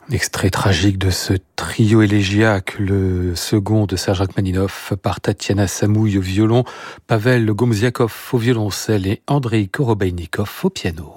Extrait tragique de ce trio élégiaque, le second de Serge Rachmaninov par Tatiana Samouille au violon, Pavel Gomziakov au violoncelle et Andrei Korobeinikov au piano.